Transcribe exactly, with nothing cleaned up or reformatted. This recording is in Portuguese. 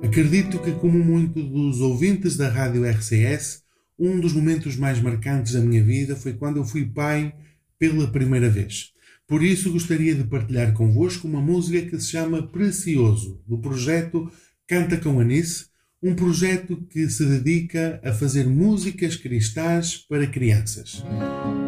Acredito que, como muitos dos ouvintes da Rádio R C S, um dos momentos mais marcantes da minha vida foi quando eu fui pai pela primeira vez. Por isso, gostaria de partilhar convosco uma música que se chama Precioso, do projeto Canta com Anice, um projeto que se dedica a fazer músicas cristãs para crianças.